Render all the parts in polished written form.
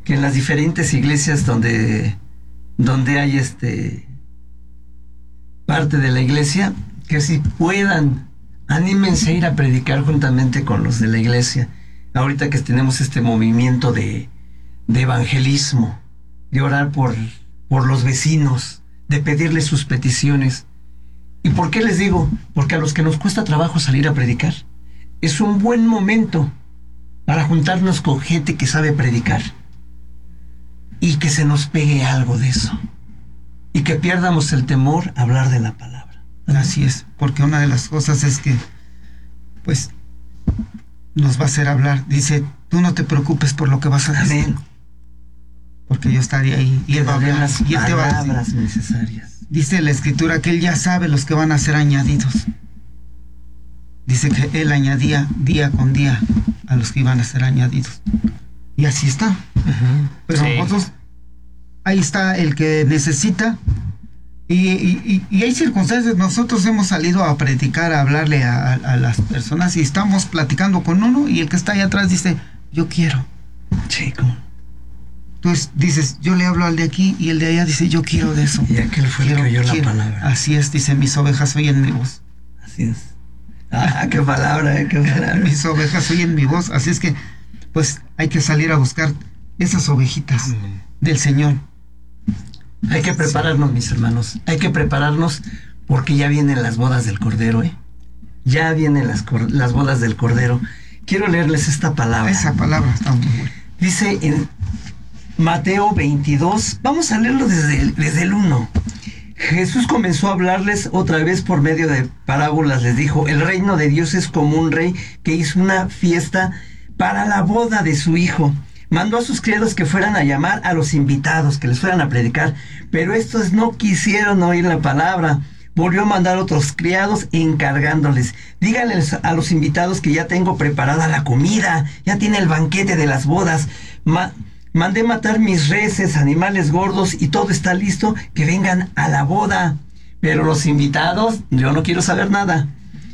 que en las diferentes iglesias donde hay parte de la iglesia, que si puedan, anímense a ir a predicar juntamente con los de la iglesia. Ahorita que tenemos este movimiento de evangelismo, de orar por los vecinos, de pedirles sus peticiones. ¿Y por qué les digo? Porque a los que nos cuesta trabajo salir a predicar, es un buen momento para juntarnos con gente que sabe predicar y que se nos pegue algo de eso y que pierdamos el temor a hablar de la palabra. Así es, porque una de las cosas es que pues nos va a hacer hablar. Dice, tú no te preocupes por lo que vas a decir. Amén. Porque yo estaré ahí y él va a hablar las y él te va a palabras decir. necesarias. Dice la escritura que él ya sabe los que van a ser añadidos. Dice que él añadía día con día a los que iban a ser añadidos. Y así está. Uh-huh. Pero Sí. nosotros, ahí está el que necesita. Y hay circunstancias. Nosotros hemos salido a predicar, a hablarle a las personas, y estamos platicando con uno, y el que está ahí atrás dice, yo quiero. Chico. Entonces dices, yo le hablo al de aquí, y el de allá dice, yo quiero de eso. Y aquel fue el que oyó la palabra. Así es, dice, mis ovejas oyen mi voz. Así es. Qué palabra, qué palabra. Mis ovejas oyen mi voz. Así es que, pues, hay que salir a buscar esas ovejitas del Señor. Hay que prepararnos, mis hermanos. Hay que prepararnos porque ya vienen las bodas del Cordero, ¿eh? Ya vienen las bodas del Cordero. Quiero leerles esta palabra. Esa palabra está muy buena. Dice en Mateo 22, vamos a leerlo desde el 1. Jesús comenzó a hablarles otra vez por medio de parábolas. Les dijo, el reino de Dios es como un rey que hizo una fiesta para la boda de su hijo. Mandó a sus criados que fueran a llamar a los invitados, que les fueran a predicar, pero estos no quisieron oír la palabra. Volvió a mandar otros criados encargándoles, díganles a los invitados que ya tengo preparada la comida, ya tiene el banquete de las bodas. Mandé matar mis reses, animales gordos, y todo está listo, que vengan a la boda. Pero los invitados, yo no quiero saber nada.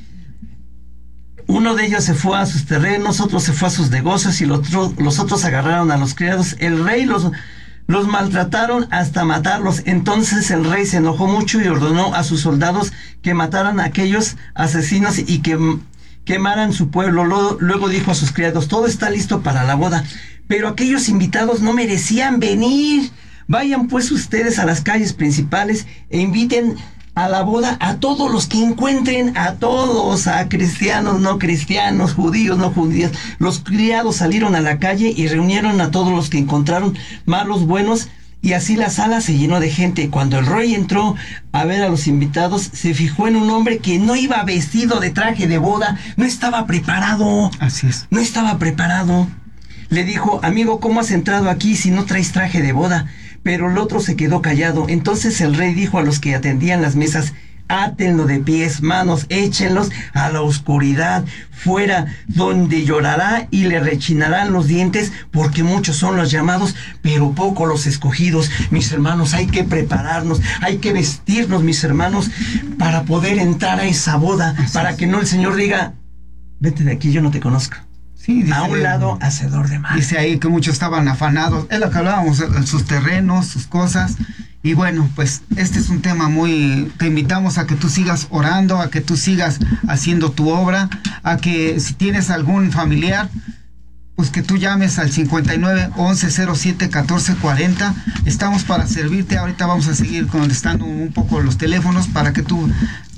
Uno de ellos se fue a sus terrenos, otro se fue a sus negocios, y los otros agarraron a los criados. El rey los maltrataron hasta matarlos. Entonces el rey se enojó mucho y ordenó a sus soldados que mataran a aquellos asesinos y que quemaran su pueblo. Luego dijo a sus criados, todo está listo para la boda, pero aquellos invitados no merecían venir. Vayan pues ustedes a las calles principales e inviten a la boda a todos los que encuentren, a todos, a cristianos, no cristianos, judíos, no judíos. Los criados salieron a la calle y reunieron a todos los que encontraron, malos, buenos, y así la sala se llenó de gente. Cuando el rey entró a ver a los invitados, se fijó en un hombre que no iba vestido de traje de boda, no estaba preparado. Así es. No estaba preparado. Le dijo, amigo, ¿cómo has entrado aquí si no traes traje de boda? Pero el otro se quedó callado. Entonces el rey dijo a los que atendían las mesas, átenlo de pies, manos, échenlos a la oscuridad, fuera, donde llorará y le rechinarán los dientes, porque muchos son los llamados, pero pocos los escogidos. Mis hermanos, hay que prepararnos, hay que vestirnos, mis hermanos, para poder entrar a esa boda, para que no el Señor diga, vete de aquí, yo no te conozco. Sí, dice, a un lado, hacedor de mal. Dice ahí que muchos estaban afanados. Es lo que hablábamos, sus terrenos, sus cosas. Y bueno, pues este es un tema muy... Te invitamos a que tú sigas orando, a que tú sigas haciendo tu obra, a que si tienes algún familiar, pues que tú llames al 59 11 07 14 40. Estamos para servirte. Ahorita vamos a seguir contestando un poco los teléfonos para que tú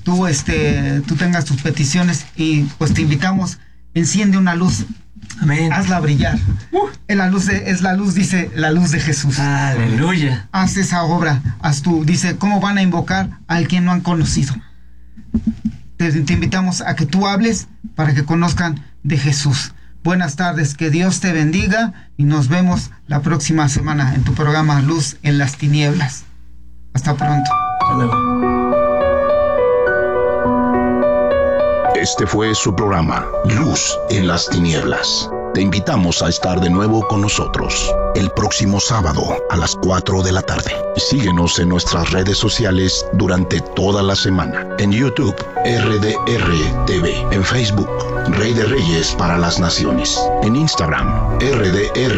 tengas tus peticiones, y pues te invitamos. Enciende una luz. Amén. Hazla brillar. Es la luz, dice, la luz de Jesús. Aleluya. Haz esa obra. Haz tú. Dice, ¿cómo van a invocar al quien no han conocido? Te invitamos a que tú hables para que conozcan de Jesús. Buenas tardes. Que Dios te bendiga y nos vemos la próxima semana en tu programa Luz en las Tinieblas. Hasta pronto. Hasta luego. Este fue su programa, Luz en las Tinieblas. Te invitamos a estar de nuevo con nosotros el próximo sábado a las 4 de la tarde. Síguenos en nuestras redes sociales durante toda la semana. En YouTube, RDR TV. En Facebook, Rey de Reyes para las Naciones. En Instagram, RDR